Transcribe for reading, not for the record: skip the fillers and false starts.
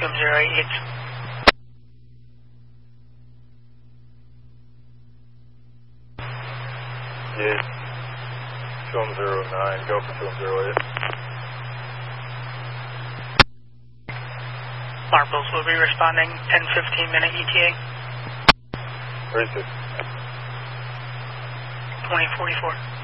2M088. Yeah, 2M09, go for 2M08. Marbles will be responding 10-15 minute ETA. Where is it? 2044.